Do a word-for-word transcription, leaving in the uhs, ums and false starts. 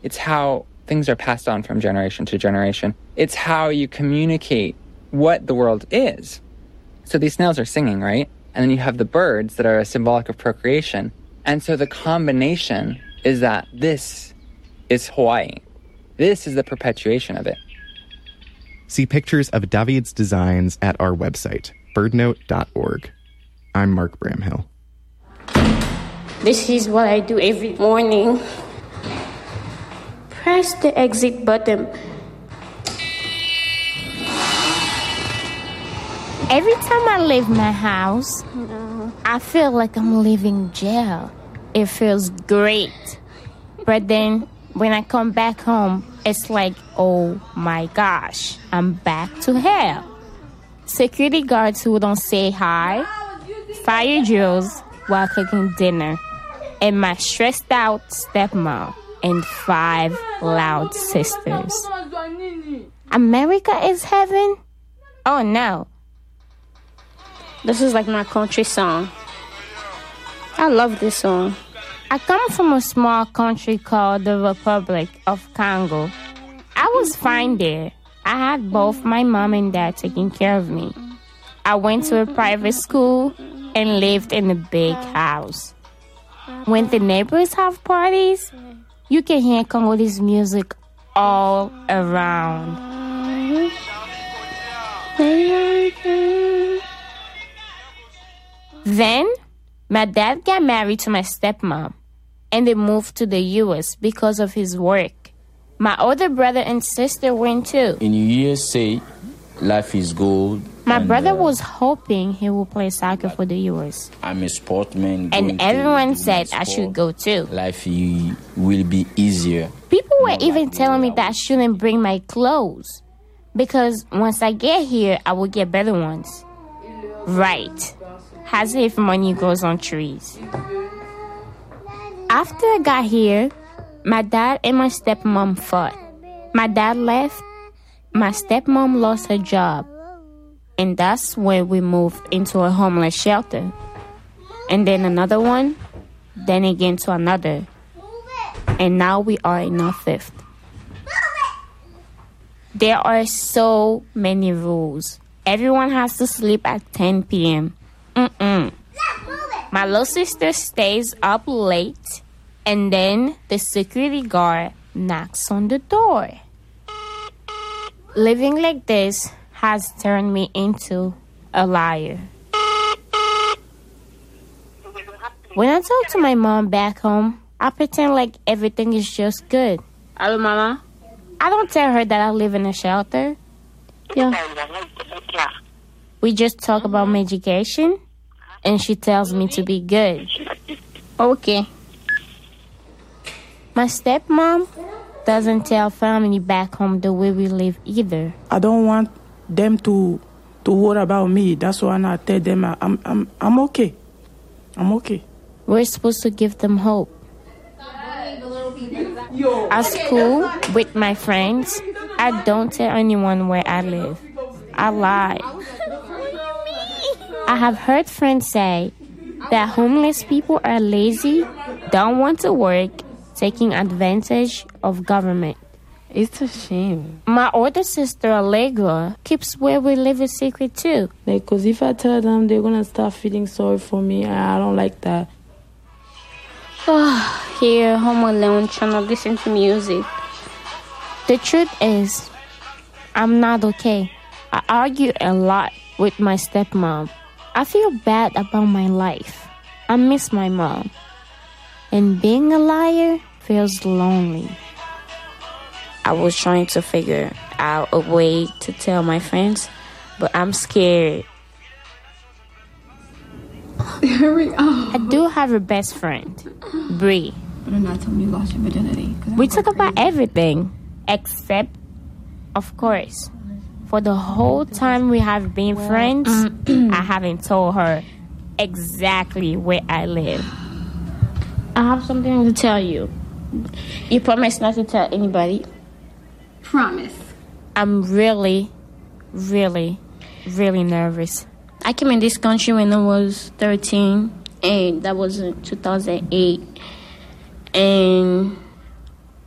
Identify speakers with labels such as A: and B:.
A: It's how things are passed on from generation to generation. It's how you communicate what the world is. So these snails are singing, right? And then you have the birds that are symbolic of procreation. And so the combination is that this is Hawaii. This is the perpetuation of it.
B: See pictures of David's designs at our website, birdnote dot org. I'm Mark Bramhill.
C: This is what I do every morning. Press the exit button.
D: Every time I leave my house, I feel like I'm leaving jail. It feels great. But then when I come back home, it's like, oh my gosh, I'm back to hell. Security guards who don't say hi, fire drills while cooking dinner, and my stressed out stepmom and five loud sisters. America is heaven? Oh no.
C: This is like my country song. I love this song.
D: I come from a small country called the Republic of Congo. I was fine there. I had both my mom and dad taking care of me. I went to a private school and lived in a big house. When the neighbors have parties, you can hear Congolese music all around. Then, my dad got married to my stepmom, and they moved to the U S because of his work. My older brother and sister went too.
E: In U S A, life is good.
D: My
E: and,
D: brother
E: uh,
D: was hoping he would play soccer for the U S.
E: I'm a sportman.
D: And everyone said I should go too.
E: Life will be easier.
D: People were even telling me that I shouldn't bring my clothes, because once I get here, I will get better ones. Right. As if money grows on trees. After I got here, my dad and my stepmom fought. My dad left. My stepmom lost her job. And that's when we moved into a homeless shelter. And then another one. Then again to another. And now we are in our fifth. There are so many rules. Everyone has to sleep at ten p.m. Mm-mm. My little sister stays up late, and then the security guard knocks on the door. Living like this has turned me into a liar. When I talk to my mom back home, I pretend like everything is just good.
C: Hello, Mama.
D: I don't tell her that I live in a shelter. Yeah. We just talk about my education, and she tells me to be good.
C: Okay.
D: My stepmom doesn't tell family back home the way we live either.
F: I don't want them to to worry about me. That's why I tell them I'm I'm I'm okay. I'm okay.
D: We're supposed to give them hope. At school, with my friends, I don't tell anyone where I live. I lie. I have heard friends say that homeless people are lazy, don't want to work, taking advantage of government.
G: It's a shame.
D: My older sister, Allegra, keeps where we live a secret too.
G: Because if I tell them, they're going to start feeling sorry for me. I don't like that.
C: Here, home alone, trying to listen to music.
D: The truth is, I'm not okay. I argue a lot with my stepmom. I feel bad about my life. I miss my mom. And being a liar feels lonely. I was trying to figure out a way to tell my friends, but I'm scared.
H: Here we go.
D: I do have a best friend, Bree.
H: But I'm not telling you lost your virginity.
D: We talk about everything, except, of course, for the whole time we have been friends, I haven't told her exactly where I live.
C: I have something to tell you. You promise not to tell anybody?
H: Promise.
D: I'm really, really, really nervous.
C: I came in this country when I was thirteen, and that was in two thousand eight. And